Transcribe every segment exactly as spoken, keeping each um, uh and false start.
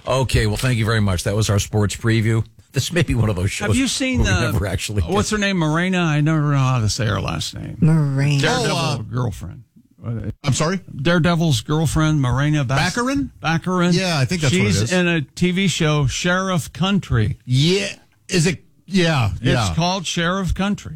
Okay, well, thank you very much. That was our sports preview. This may be one of those shows. Have you seen where we the? never actually What's her name? Morena. I never know how to say her last name. Morena. Daredevil Oh, uh, girlfriend. I'm sorry? Daredevil's girlfriend, Morena Bas- Baccarin? Baccarin. Yeah, I think that's what it She's is. in a T V show, Sheriff Country. Yeah. Is it? Yeah. Yeah. It's called Sheriff Country.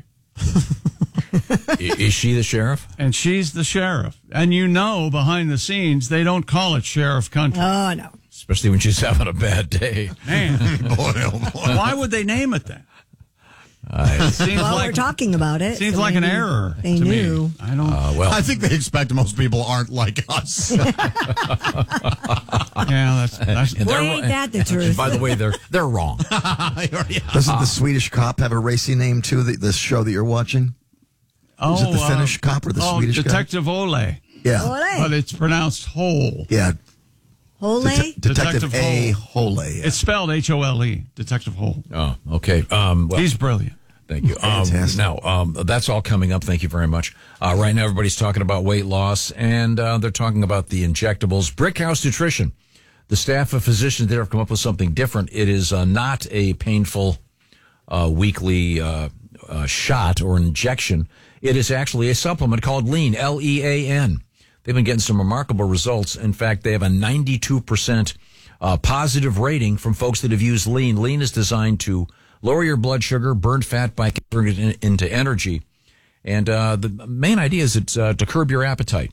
Is she the sheriff? And she's the sheriff. And you know, behind the scenes, they don't call it Sheriff Country. Oh, no. Especially when she's having a bad day. Man, boy, oh boy. why would they name it that? Uh, It seems Well, like we're talking about it. seems so like an maybe error They to knew. me. I don't. uh, well, I think they expect most people aren't like us. yeah, that's that's. and they're Boy, ain't wrong. that the truth. By the way, they're they're wrong. Doesn't the Swedish Cop have a racing name, too, the, the show that you're watching? Oh, Is it the uh, Finnish cop or the oh, Swedish cop? Detective Ole, Yeah. Ole. but it's pronounced Hole. Yeah. Ole? Det- Detective, Detective A. Hole. Hole. Yeah. It's spelled H O L E. Detective Hole. Oh, okay. Um, well, He's brilliant. Thank you. Um, Fantastic. now, um, that's all coming up. Thank you very much. Uh, right now, everybody's talking about weight loss, and uh, they're talking about the injectables. Brickhouse Nutrition. The staff of physicians there have come up with something different. It is uh, not a painful uh, weekly uh, uh, shot or injection. It is actually a supplement called Lean, L E A N. They've been getting some remarkable results. In fact, they have a ninety-two percent uh, positive rating from folks that have used Lean. Lean is designed to lower your blood sugar, burn fat by converting it in, into energy. And uh, the main idea is it's uh, to curb your appetite.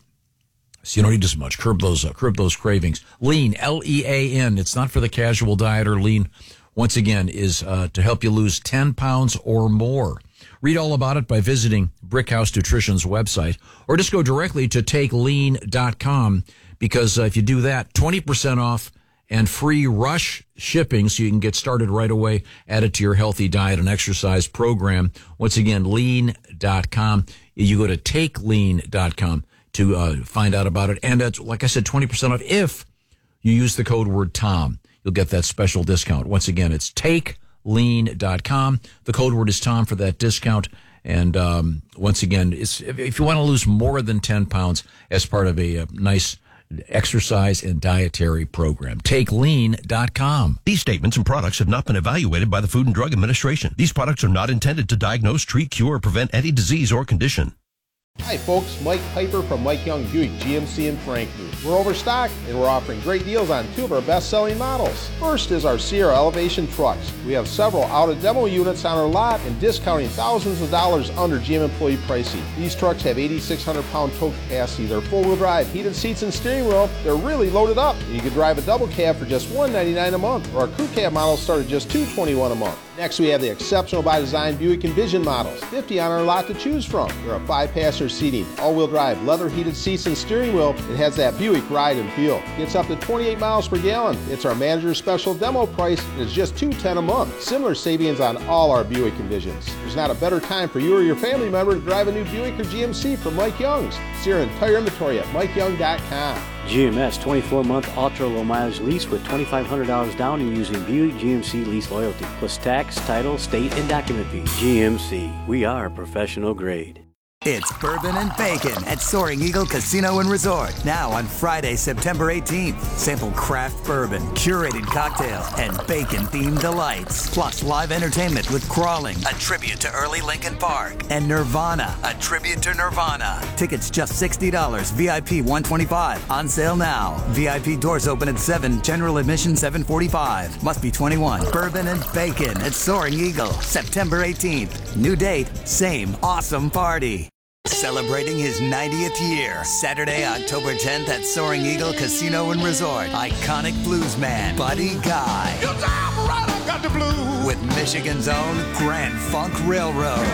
So you don't eat as much. Curb those, uh, curb those cravings. Lean, L E A N. It's not for the casual dieter. Lean, once again, is uh, to help you lose ten pounds or more. Read all about it by visiting Brickhouse Nutrition's website, or just go directly to take lean dot com, because uh, if you do that, twenty percent off and free rush shipping so you can get started right away, add it to your healthy diet and exercise program. Once again, lean dot com. You go to take lean dot com to uh, find out about it. And it's, like I said, twenty percent off if you use the code word Tom. You'll get that special discount. Once again, it's take lean dot com. The code word is Tom for that discount. And um, once again, it's, if, if you want to lose more than ten pounds as part of a, a nice exercise and dietary program, take lean dot com. These statements and products have not been evaluated by the Food and Drug Administration. These products are not intended to diagnose, treat, cure, or prevent any disease or condition. Hi folks, Mike Piper from Mike Young Buick G M C in Frankfort. We're overstocked and we're offering great deals on two of our best-selling models. First is our Sierra Elevation trucks. We have several out-of-demo units on our lot and discounting thousands of dollars under G M employee pricing. These trucks have eighty-six hundred pound tow capacity. They're four-wheel drive, heated seats and steering wheel. They're really loaded up. You can drive a double cab for just one hundred ninety-nine dollars a month, or our crew cab models start at just two hundred twenty-one dollars a month. Next, we have the exceptional by design Buick Envision models, fifty on our lot to choose from. There are five-passenger seating, all-wheel drive, leather heated seats and steering wheel. It has that Buick ride and feel. Gets up to twenty-eight miles per gallon. It's our manager's special demo price, and it's just two hundred ten dollars a month. Similar savings on all our Buick Envisions. There's not a better time for you or your family member to drive a new Buick or G M C from Mike Young's. See our entire inventory at mike young dot com. G M S twenty-four month ultra low mileage lease with twenty-five hundred dollars down and using Buick G M C lease loyalty plus tax, title, state, and document fees. G M C, we are professional grade. It's Bourbon and Bacon at Soaring Eagle Casino and Resort. Now on Friday, September eighteenth. Sample craft bourbon, curated cocktails, and bacon-themed delights. Plus live entertainment with Crawling, a tribute to early Lincoln Park, and Nirvana, a tribute to Nirvana. Tickets just sixty dollars, V I P one hundred twenty-five dollars. On sale now. V I P doors open at seven, general admission seven forty-five. Must be twenty-one. Bourbon and Bacon at Soaring Eagle, September eighteenth. New date, same awesome party. Celebrating his ninetieth year, Saturday, October tenth at Soaring Eagle Casino and Resort. Iconic bluesman Buddy Guy. Your time right, I got the blues. With Michigan's own Grand Funk Railroad.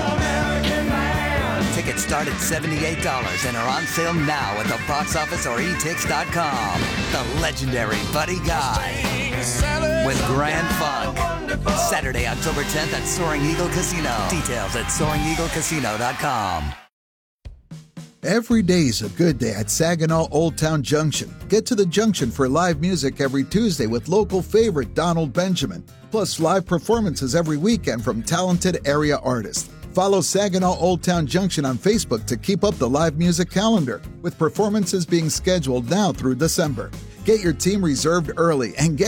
Tickets start at seventy-eight dollars and are on sale now at the box office or e tix dot com. The legendary Buddy Guy with Grand Funk. Saturday, October tenth at Soaring Eagle Casino. Details at soaring eagle casino dot com. Every day's a good day at Saginaw Old Town Junction. Get to the Junction for live music every Tuesday with local favorite Donald Benjamin, plus live performances every weekend from talented area artists. Follow Saginaw Old Town Junction on Facebook to keep up the live music calendar, with performances being scheduled now through December. Get your team reserved early and get